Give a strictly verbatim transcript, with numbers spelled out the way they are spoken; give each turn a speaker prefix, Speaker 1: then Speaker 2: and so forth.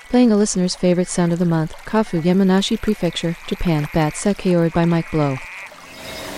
Speaker 1: Playing a listener's favorite sound of the month, Kafu, Yamanashi Prefecture, Japan, Bat Sekeori by Mike Blow.